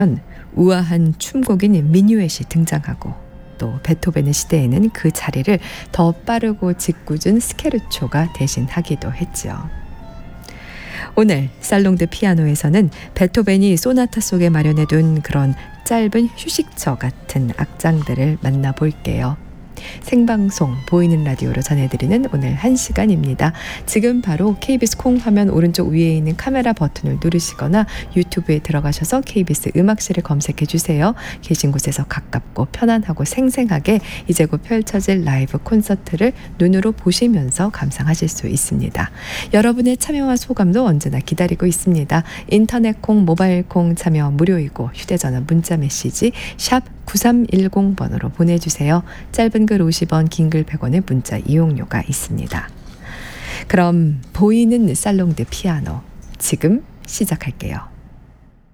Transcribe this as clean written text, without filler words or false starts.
우아한 춤곡인 미뉴엣이 등장하고 또 베토벤의 시대에는 그 자리를 더 빠르고 짓궂은 스케르초가 대신하기도 했죠. 오늘 살롱드 피아노에서는 베토벤이 소나타 속에 마련해둔 그런 짧은 휴식처 같은 악장들을 만나볼게요. 생방송 보이는 라디오로 전해드리는 오늘 1시간입니다. 지금 바로 KBS 콩 화면 오른쪽 위에 있는 카메라 버튼을 누르시거나 유튜브에 들어가셔서 KBS 음악실을 검색해 주세요. 계신 곳에서 가깝고 편안하고 생생하게 이제 곧 펼쳐질 라이브 콘서트를 눈으로 보시면서 감상하실 수 있습니다. 여러분의 참여와 소감도 언제나 기다리고 있습니다. 인터넷 콩, 모바일 콩 참여 무료이고 휴대전화 문자 메시지 샵 9310번으로 보내주세요. 짧은 글 50원, 긴 글 100원의 문자 이용료가 있습니다. 그럼 보이는 살롱드 피아노 지금 시작할게요.